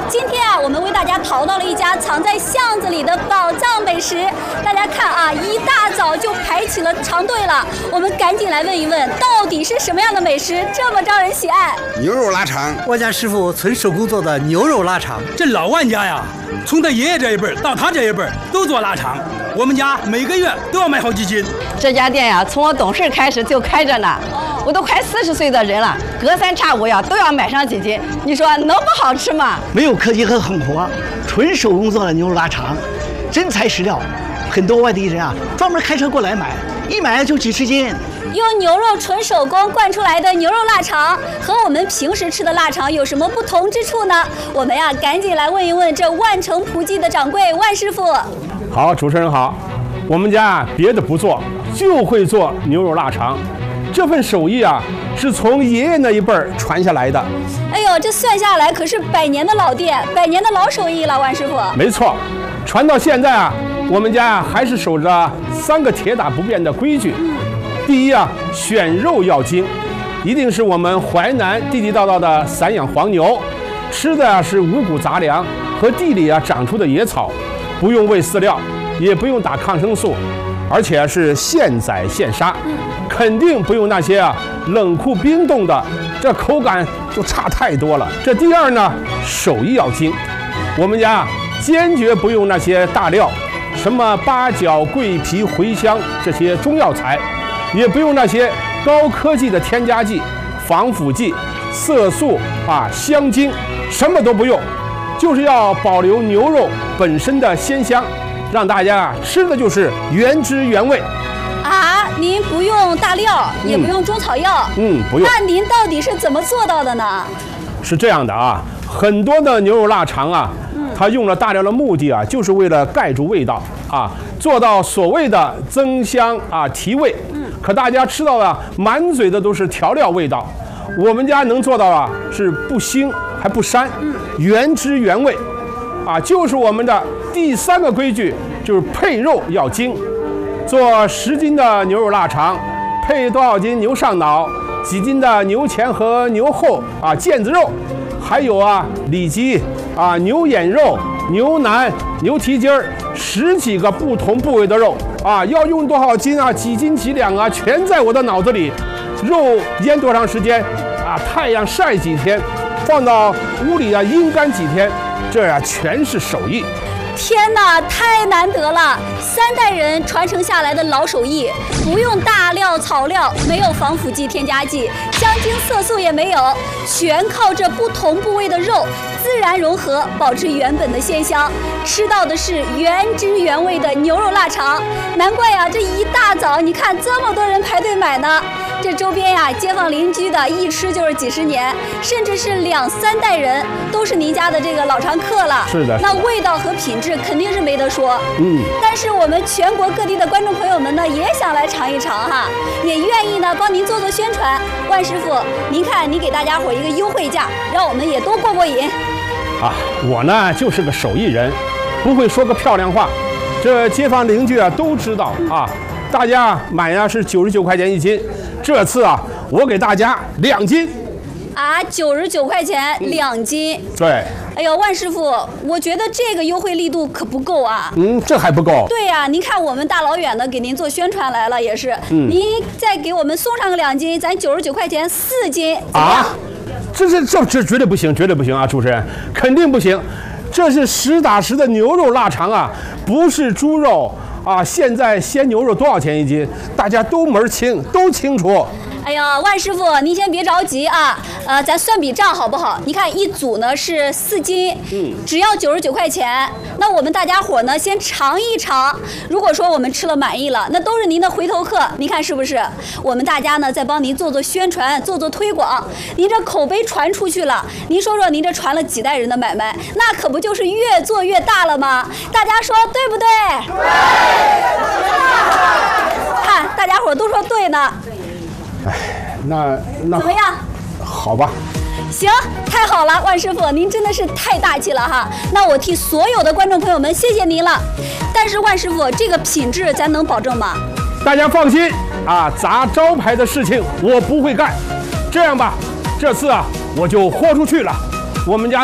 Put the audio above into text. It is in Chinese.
今天啊，我们为大家淘到了一家藏在巷子里的宝藏美食。大家看啊，一大早就排起了长队了。我们赶紧来问一问，到底是什么样的美食这么招人喜爱？ 牛肉腊肠， 我家师傅纯手工做的牛肉腊肠。 这老万家呀，从他爷爷这一辈到他这一辈都做腊肠，我们家每个月都要买好几斤。 这家店呀，从我懂事开始就开着呢。我都快40岁的人了，隔三差五呀都要买上几斤，你说能不好吃吗？ 没有科技和狠活，纯手工做的牛肉腊肠，真材实料。很多外地人啊，专门开车过来买，一买就几十斤。 用牛肉纯手工灌出来的牛肉腊肠，和我们平时吃的腊肠有什么不同之处呢？我们呀，赶紧来问一问这万城璞记的掌柜万师傅。 好，主持人好，我们家别的不做，就会做牛肉腊肠。这份手艺啊，是从爷爷那一辈儿传下来的。 哎呦，这算下来可是100年的老店，100年的老手艺了，万师傅。 没错，传到现在啊，我们家还是守着3个铁打不变的规矩。第一啊，选肉要精，一定是我们淮南地地道道的散养黄牛，吃的是五谷杂粮和地里啊长出的野草，不用喂饲料，也不用打抗生素，而且是现宰现杀。肯定不用那些啊冷库冰冻的，这口感就差太多了。这第二呢，手艺要精，我们家坚决不用那些大料，什么八角、桂皮、茴香这些中药材，也不用那些高科技的添加剂、防腐剂、色素啊、香精，什么都不用，就是要保留牛肉本身的鲜香，让大家吃的就是原汁原味。 啊，您不用大料，也不用中草药， 不用。 那您到底是怎么做到的呢？ 是这样的啊，很多的牛肉腊肠啊，它用了大料的目的啊，就是为了盖住味道啊，做到所谓的增香啊、提味。可大家吃到的满嘴的都是调料味道，我们家能做到啊，是不腥还不膻，原汁原味，啊，就是我们的第3个规矩，就是配肉要精。做10斤的牛肉腊肠，配多少斤牛上脑，几斤的牛前和牛后啊腱子肉，还有啊里脊啊牛眼肉、牛腩、牛蹄筋儿，10几个不同部位的肉啊，要用多少斤啊，几斤几两啊，全在我的脑子里。肉腌多长时间啊，太阳晒几天，放到屋里啊阴干几天，这啊全是手艺。 天哪，太难得了！3代人传承下来的老手艺，不用大料草料，没有防腐剂添加剂，香精色素也没有，全靠这不同部位的肉自然融合，保持原本的鲜香，吃到的是原汁原味的牛肉腊肠。难怪呀，这一大早你看这么多人排队买呢。这周边呀，街坊邻居的一吃就是几十年，甚至是2、3代人都是您家的这个老常客了。 是的， 那味道和品质肯定是没得说。但是我们全国各地的观众朋友们呢，也想来尝一尝哈，也愿意呢帮您做宣传。万师傅，您看您给大家伙一个优惠价，让我们也都过过瘾。 啊，我呢就是个手艺人，不会说个漂亮话，这街坊邻居啊都知道啊。大家买呀是99块钱1斤，这次啊我给大家2斤。 啊，99块钱2斤。 对。 哎呦，万师傅，我觉得这个优惠力度可不够啊。 这还不够。 对呀，您看我们大老远的给您做宣传来了，也是。您再给我们送上个2斤，咱99块钱4斤。 啊，这绝对不行，绝对不行啊！主持人，肯定不行，这是实打实的牛肉腊肠啊，不是猪肉啊！现在鲜牛肉多少钱1斤？大家都门清，都清楚。 哎呀，万师傅，您先别着急啊，咱算笔账好不好？你看一组呢是4斤，只要99块钱。那我们大家伙呢先尝一尝，如果说我们吃了满意了，那都是您的回头客，您看是不是？我们大家呢再帮您做宣传，做推广，您这口碑传出去了，您说说您这传了几代人的买卖，那可不就是越做越大了吗？大家说对不对？对。看大家伙都说对呢。 哎，那怎么样？ 好吧。 行，太好了，万师傅，您真的是太大气了哈。那我替所有的观众朋友们谢谢您了。但是万师傅，这个品质咱能保证吗？ 大家放心啊，砸招牌的事情我不会干。这样吧，这次啊我就豁出去了，我们家